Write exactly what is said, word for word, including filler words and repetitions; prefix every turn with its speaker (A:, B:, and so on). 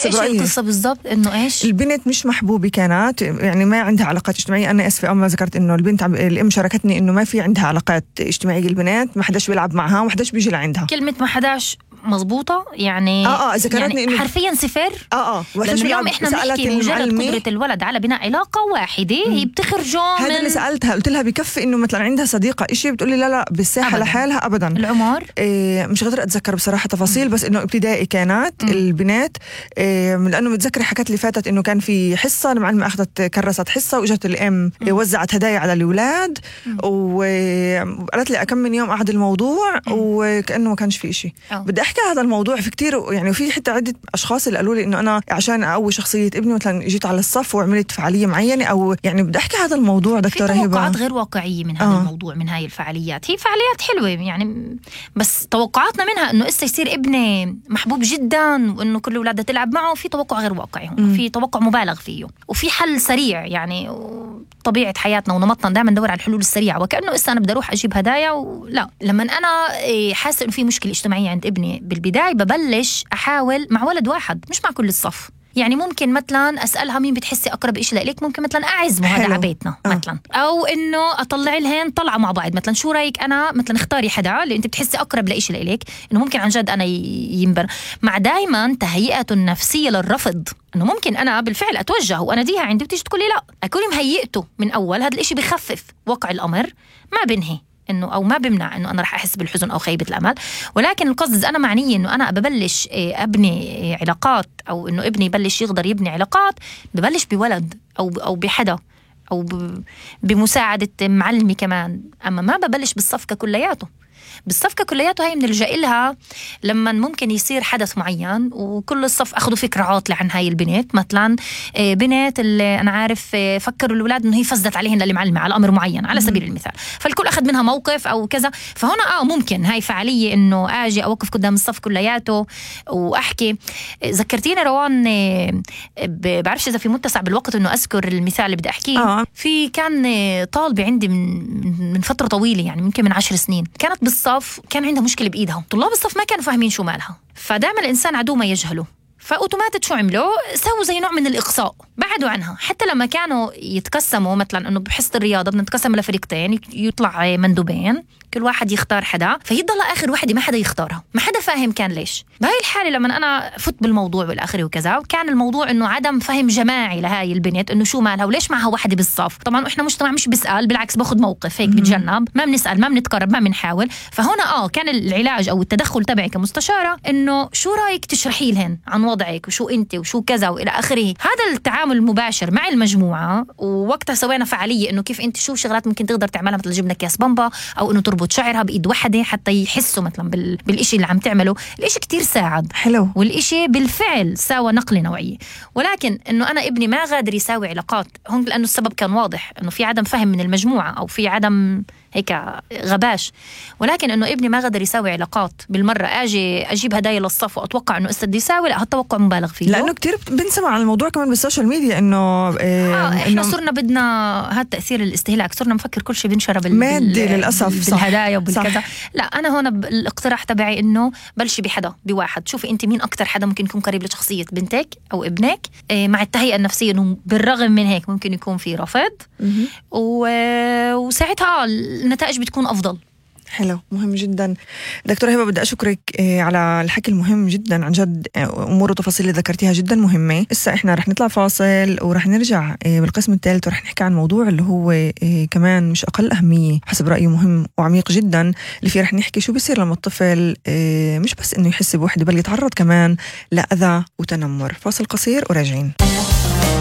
A: حسب رأيي
B: القصة بالضبط إنه إيش
A: البنت مش محبوبة كانت، يعني ما عندها علاقات اجتماعية. أنا أسفة أما ذكرت إنه البنت الأم شاركتني إنه ما في عندها علاقات اجتماعية، البنات ما حداش بيلعب معها وما حداش بيجي لعندها.
B: كلمة ما حداش مظبوطة يعني
A: اه اه ذكرتني
B: يعني
A: إنه
B: حرفيا صفر.
A: اه اه
B: لأنه اليوم إحنا بنحكي مجرد قدرة الولد على بناء علاقة واحدة هي بتخرجوا من
A: هذا اللي سألتها، قلت لها بكفي إنه مثلا عندها صديقة إشي، بتقولي لا لا بالساحة أبداً. لحالها أبدا.
B: العمر
A: إيه مش قادرة أتذكر بصراحة تفاصيل، بس إنه ابتدائي كانت
B: م.
A: البنات إيه، لأنه متذكر حكت لي فاتت إنه كان في حصة المعلمة أخذت كرست حصة وإجت الأم إيه وزعت هدايا على الأولاد وقالت لي أكم من يوم قعد الموضوع م. وكأنه ما كانش في إشي. أوه. بدي أحكي هذا الموضوع في كتير يعني، وفي حتى عدة أشخاص اللي قالوا لي إنه أنا عشان أقوي شخصية ابني مثلا جيت على الصف وعملت فعالية معينة، أو يعني بدي أحكي هذا الموضوع دكتورة هبة.
B: في توقعات غير واقعية من هذا آه. الموضوع، من هاي الفعاليات. هي فعاليات حلوة يعني، بس توقعاتنا منها إنه إسا يصير ابني محبوب جدا وإنه كل أولاده تلعب معه، في توقع غير واقعي هون، في توقع مبالغ فيه، وفي حل سريع يعني. طبيعة حياتنا ونمطنا دائما ندور على الحلول السريعة، وكأنه إسا أنا بدي أروح أجيب هدايا ولا. لما أنا حاسة إنه في مشكلة اجتماعية عند ابني بالبداية ببلش أحاول مع ولد واحد مش مع كل الصف. يعني ممكن مثلا أسألها مين بتحسي أقرب إشي لإلك، ممكن مثلا أعزمه هذا على بيتنا آه. مثلا، أو إنه أطلع لهن طلعة مع بعض مثلا، شو رأيك أنا مثلا اختاري حدا اللي أنت بتحسي أقرب لإشي لإلك، إنه ممكن عن جد أنا ينبر مع دايما تهيئة النفسية للرفض، إنه ممكن أنا بالفعل أتوجه وأنا ديها عندي وتيجي تقولي لا، أكون مهيئته من أول. هذا الإشي بخفف وقع الأمر، ما بنهي إنه أو ما بمنع إنه أنا رح أحس بالحزن أو خيبة الأمل، ولكن القصد أنا معنيه إنه أنا ببلش أبني علاقات، أو إنه ابني يبلش يقدر يبني علاقات، ببلش بولد أو أو بحدا أو بمساعدة معلمي كمان، أما ما ببلش بالصفقة كلياته. بالصفقة كلياته هاي بنلجأ لها لما ممكن يصير حدث معين وكل الصف أخذوا فكرة عاطلة عن هاي البنت. مثلا بنات اللي أنا عارف فكروا الأولاد إنه هي فزت عليهن للمعلمة على أمر معين على سبيل المثال، فالكل أخذ منها موقف أو كذا. فهنا آه ممكن هاي فعالية إنه آجي أوقف قدام الصف كلياته وأحكي. ذكرتيني روان، بعرفش إذا في متسع بالوقت إنه أذكر المثال اللي بدي أحكيه. آه. في كان طالبة عندي من من فترة طويلة يعني ممكن من عشر سنين، كانت بالصف كان عندها مشكلة بإيدها، طلاب الصف ما كانوا فاهمين شو مالها، فدائما الإنسان عدو ما يجهله، فأوتوماتيك شو عملوا؟ سووا زي نوع من الإقصاء، بعدوا عنها. حتى لما كانوا يتقسموا مثلا إنه بحصة الرياضة بنتقسم لفريقين، يطلع مندوبين كل واحد يختار حدا، فهي ضل آخر واحدة ما حدا يختارها، ما حدا فاهم كان ليش. بهاي الحالة لما أنا فت بالموضوع والآخر وكذا، وكان الموضوع إنه عدم فهم جماعي لهاي البنت إنه شو مالها وليش معها واحدة بالصف. طبعا إحنا مجتمع مش بسأل، بالعكس باخد موقف هيك بتجنب، ما بنسأل ما بنتقرب ما بنحاول. فهنا آه كان العلاج أو التدخل تبعي كمستشارة إنه شو رأيك تشرحي لهن عن وضعك وشو أنت وشو كذا وإلى آخره. هذا التعامل المباشر مع المجموعة، ووقتها سوينا فعالية إنه كيف أنت شو شغلات ممكن تقدر تعملها، مثل جبنا كيس بامبا أو إنه تربط شعرها بإيد واحدة حتى يحسوا مثلا بال... بالإشي اللي عم تعمله. الإشي كتير ساعد
A: حلو،
B: والإشي بالفعل ساوى نقلة نوعية. ولكن إنه أنا ابني ما غادر يساوي علاقات هون لأنه السبب كان واضح إنه في عدم فهم من المجموعة أو في عدم هيك غباش، ولكن إنه ابني ما قدر يساوي علاقات بالمرة. أجي أجيب هدايا للصف وأتوقع إنه استدي يساوي، لا هالتوقع مبالغ فيه،
A: لأنه كتير بنسمع عن الموضوع كمان بالسوشيال ميديا إنه إيه
B: آه إحنا إنه صرنا بدنا هذا تأثير الاستهلاك، صرنا نفكر كل شيء بنشرب بال...
A: مادي للأسف
B: بالهدايا وبالكذا. لا أنا هنا الاقتراح تبعي إنه بلشي بحدا بواحد، شوفي أنت مين أكتر حدا ممكن يكون قريب لشخصية بنتك أو ابنك، إيه مع التهيئة النفسية إنه بالرغم من هيك ممكن يكون في رفض و... وساعتها النتائج بتكون أفضل.
A: حلو، مهم جدا. دكتورة هبة بدي أشكرك على الحكي المهم جدا عن جد، أمور وتفاصيل اللي ذكرتيها جدا مهمة. إسا إحنا رح نطلع فاصل ورح نرجع بالقسم الثالث ورح نحكي عن موضوع اللي هو كمان مش أقل أهمية حسب رأيي، مهم وعميق جدا، اللي فيه رح نحكي شو بيصير لما الطفل مش بس إنه يحس بوحدة بل يتعرض كمان لأذى وتنمر. فاصل قصير وراجعين.